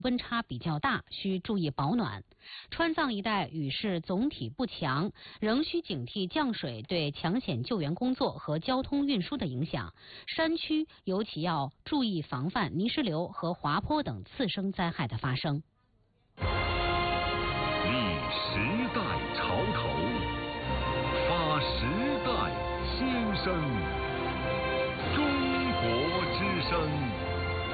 温差比较大，需注意保暖。川藏一带雨势总体不强，仍需警惕降水对抢险救援工作和交通运输的影响。山区尤其要注意防范泥石流和滑坡等次生灾害的发生。 历时代潮头。